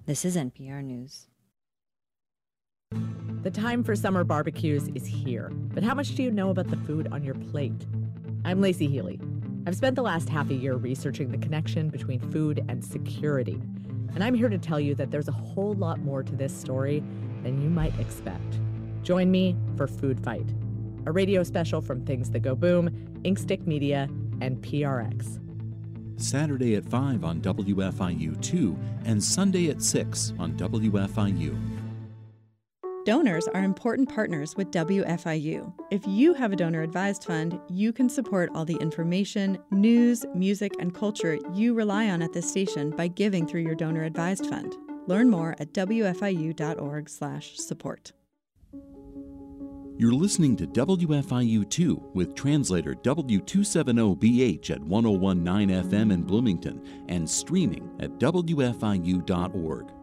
This is NPR News. The time for summer barbecues is here, but how much do you know about the food on your plate? I'm Lacey Healy. I've spent the last half a year researching the connection between food and security, and I'm here to tell you that there's a whole lot more to this story than you might expect. Join me for Food Fight, a radio special from Things That Go Boom, Inkstick Media, and PRX. Saturday at 5 on WFIU2 and Sunday at 6 on WFIU. Donors are important partners with WFIU. If you have a donor-advised fund, you can support all the information, news, music, and culture you rely on at this station by giving through your donor-advised fund. Learn more at wfiu.org/support. You're listening to WFIU2 with translator W270BH at 1019 FM in Bloomington and streaming at WFIU.org.